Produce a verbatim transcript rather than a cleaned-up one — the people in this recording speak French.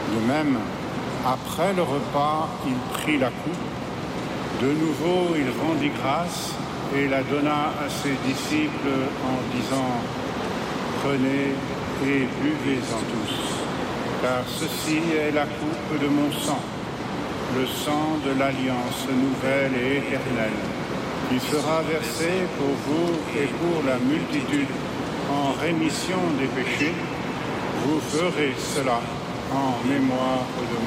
De même, après le repas, il prit la coupe. De nouveau, il rendit grâce et la donna à ses disciples en disant « Prenez et buvez-en tous, car ceci est la coupe de mon sang, le sang de l'alliance nouvelle et éternelle, qui sera versé pour vous et pour la multitude en rémission des péchés. Vous ferez cela en mémoire de moi. »